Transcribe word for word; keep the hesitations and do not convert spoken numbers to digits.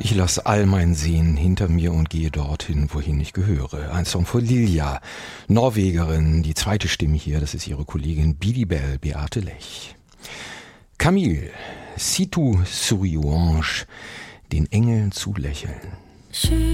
Ich lasse all mein Sehen hinter mir und gehe dorthin, wohin ich gehöre. Ein Song von Lilja, Norwegerin. Die zweite Stimme hier, das ist ihre Kollegin Bidibel, Beate Lech. Camille, Si tu souriais, den Engeln zu lächeln.